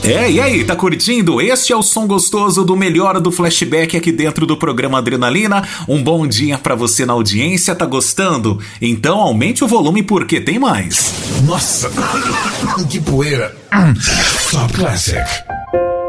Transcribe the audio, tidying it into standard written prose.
E aí, tá curtindo? Este é o som gostoso do melhor do flashback aqui dentro do programa Adrenalina. Um bom dia pra você na audiência, tá gostando? Então aumente o volume porque tem mais. Nossa, que poeira. Top Classic.